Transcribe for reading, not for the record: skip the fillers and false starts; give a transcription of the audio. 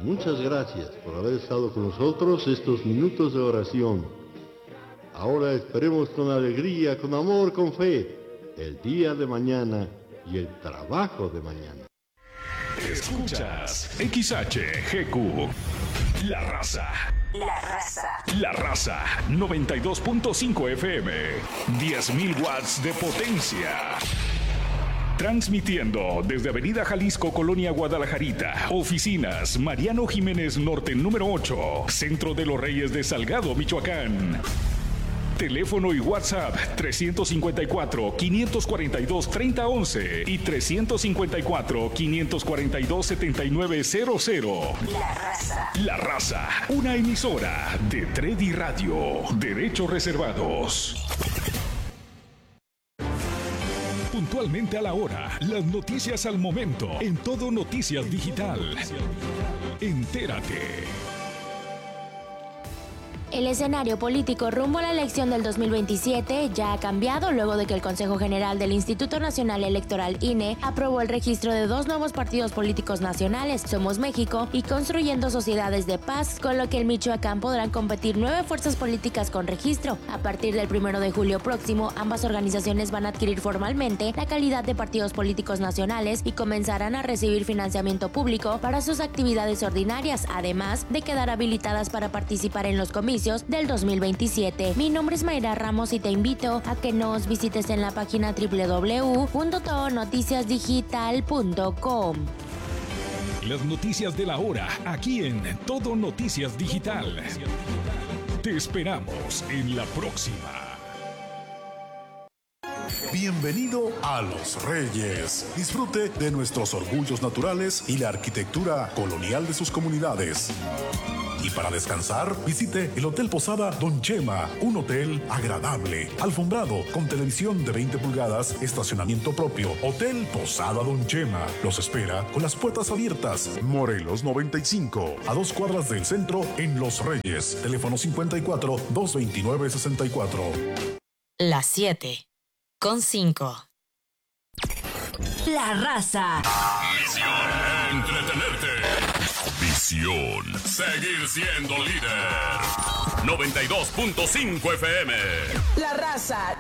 Muchas gracias por haber estado con nosotros estos minutos de oración. Ahora esperemos con alegría, con amor, con fe, el día de mañana y el trabajo de mañana. Escuchas XHGQ, La Raza. La Raza. La Raza, 92.5 FM, 10.000 watts de potencia. Transmitiendo desde Avenida Jalisco, Colonia Guadalajarita. Oficinas Mariano Jiménez Norte, número 8. Centro de los Reyes de Salgado, Michoacán. Teléfono y WhatsApp 354-542-3011 y 354-542-7900. La Raza. La Raza, una emisora de Tredi Radio. Derechos reservados. Puntualmente a la hora, las noticias al momento, en Todo Noticias Digital. Entérate. El escenario político rumbo a la elección del 2027 ya ha cambiado luego de que el Consejo General del Instituto Nacional Electoral INE aprobó el registro de 2 nuevos partidos políticos nacionales, Somos México y Construyendo Sociedades de Paz, con lo que en Michoacán podrán competir 9 fuerzas políticas con registro. A partir del 1 de julio próximo, ambas organizaciones van a adquirir formalmente la calidad de partidos políticos nacionales y comenzarán a recibir financiamiento público para sus actividades ordinarias, además de quedar habilitadas para participar en los comicios del 2027. Mi nombre es Mayra Ramos y te invito a que nos visites en la página www.todonoticiasdigital.com. Las noticias de la hora, aquí en Todo Noticias Digital. Te esperamos en la próxima. Bienvenido a Los Reyes. Disfrute de nuestros orgullos naturales y la arquitectura colonial de sus comunidades. Y para descansar, visite el Hotel Posada Don Chema, un hotel agradable, alfombrado, con televisión de 20 pulgadas, estacionamiento propio. Hotel Posada Don Chema los espera con las puertas abiertas. Morelos 95, a 2 cuadras del centro en Los Reyes. Teléfono 54-229-64. Las 7:05. La Raza. Misión: entretenerte. Visión: seguir siendo líder. 92.5 FM. La Raza